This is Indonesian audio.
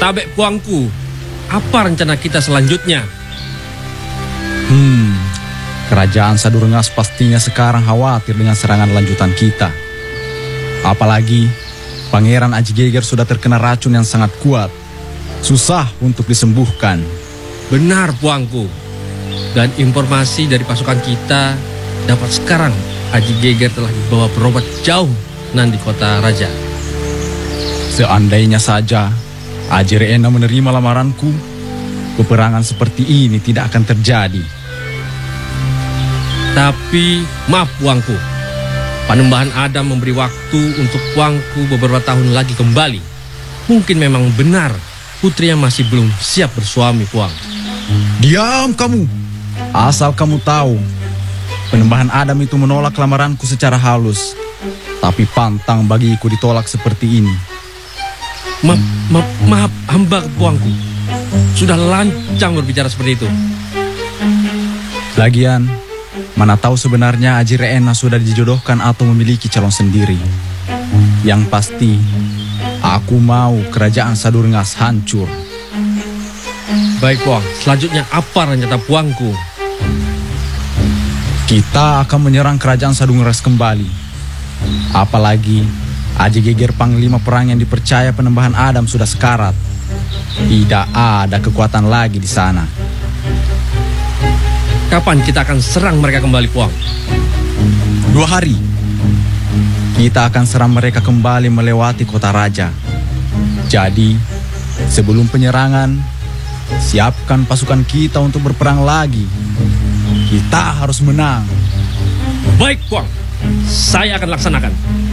Tabek Puangku, apa rencana kita selanjutnya? Kerajaan Sadurungas pastinya sekarang khawatir dengan serangan lanjutan kita. Apalagi Pangeran Aji Geger sudah terkena racun yang sangat kuat. Susah untuk disembuhkan. Benar Puangku. Dan informasi dari pasukan kita dapat sekarang Aji Geger telah dibawa berobat jauh di kota raja. Seandainya saja Aji Reena menerima lamaranku, peperangan seperti ini tidak akan terjadi. Tapi maaf Puangku, Panembahan Adam memberi waktu untuk Puangku beberapa tahun lagi kembali. Mungkin memang benar putrinya masih belum siap bersuami, Puang. Diam kamu. Asal kamu tahu, Panembahan Adam itu menolak lamaranku secara halus. Tapi pantang bagiku ditolak seperti ini. Maaf hamba Puangku. Sudah lancang berbicara seperti itu. Lagian, mana tahu sebenarnya Aji Reena sudah dijodohkan atau memiliki calon sendiri. Yang pasti, aku mau kerajaan Sadurungas hancur. Baik Puang, selanjutnya apa rencana Puangku? Kita akan menyerang kerajaan Sadurungas kembali. Apalagi Aji Geger Panglima Perang yang dipercaya Panembahan Adam sudah sekarat. Tidak ada kekuatan lagi di sana. Kapan kita akan serang mereka kembali, Puang? 2 hari. Kita akan serang mereka kembali melewati kota raja. Jadi, sebelum penyerangan, siapkan pasukan kita untuk berperang lagi. Kita harus menang. Baik, Puang. Saya akan laksanakan.